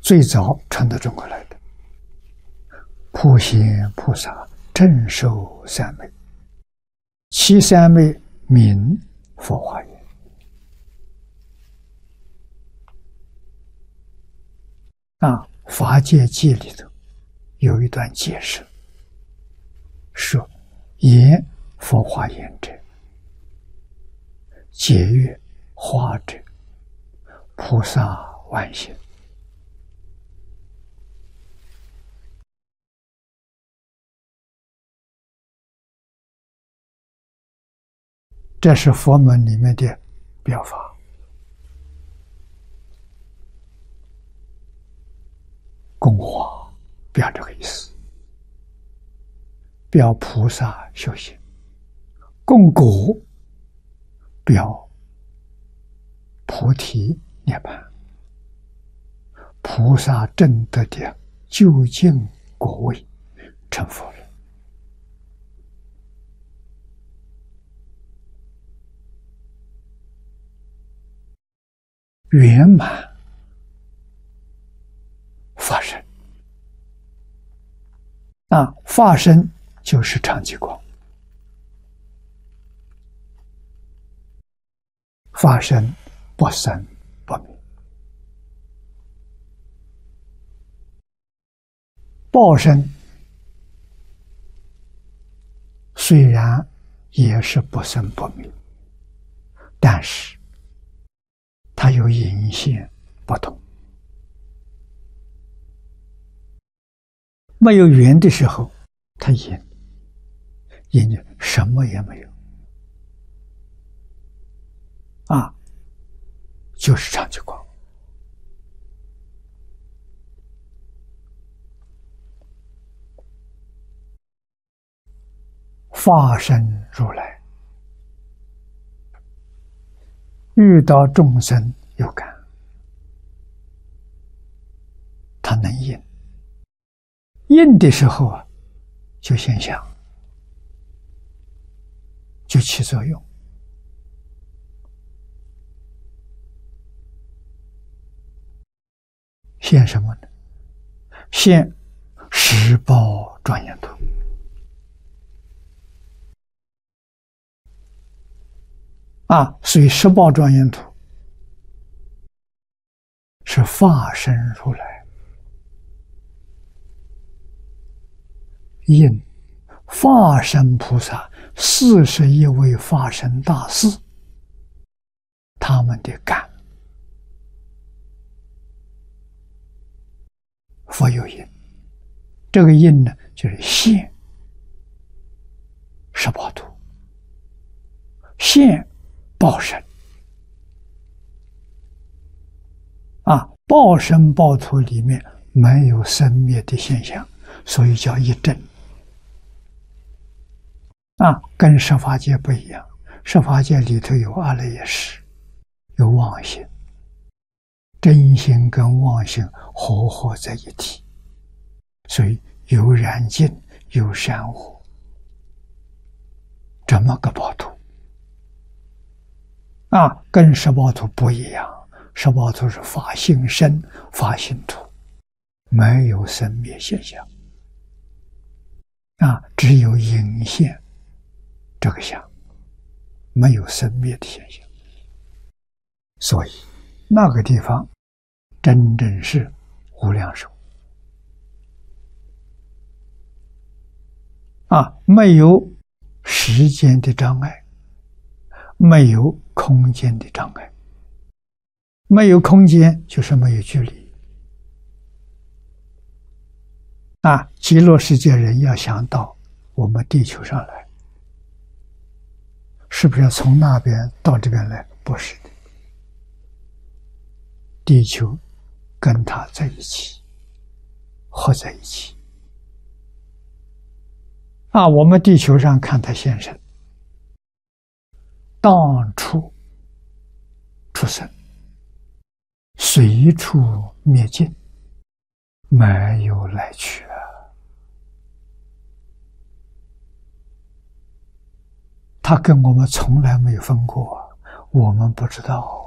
最早传到中国来的。普贤菩萨正受三昧，其三昧名佛华严。法界记里头有一段解释，说言佛华严者，解曰华者，菩萨万行。这是佛门里面的表法。供华表这个意思，表菩萨修行；供果表菩提涅槃。菩萨证得的究竟果位，成佛了。圆满法身法身就是常寂光，法身不生不灭。报身虽然也是不生不灭，但是它有隐现不同。没有缘的时候，它隐就什么也没有就是常寂光。法身如来遇到众生有感，他能应。应的时候就现象，就起作用。现什么呢？现十报庄严图。所以十报庄严图是法身如来应法身菩萨41位法身大士他们的感。佛有应，这个应呢，就是现十报图，现报身报身报图里面没有生灭的现象，所以叫一真跟十法界不一样。十法界里头有阿赖耶识，有妄心，真心跟妄心合在一起，所以有染净，有善恶，这么个报图跟十报图不一样。十报图是法性身、法性图，没有生灭现象只有隐现这个相，没有生灭的现象。所以那个地方真正是无量寿没有时间的障碍，没有空间的障碍。没有空间就是没有距离极乐世界人要想到我们地球上来，是不是要从那边到这边来？不是的，地球跟它在一起，合在一起我们地球上看它现身，当处出生，随处灭尽，没有来去他跟我们从来没有分过，我们不知道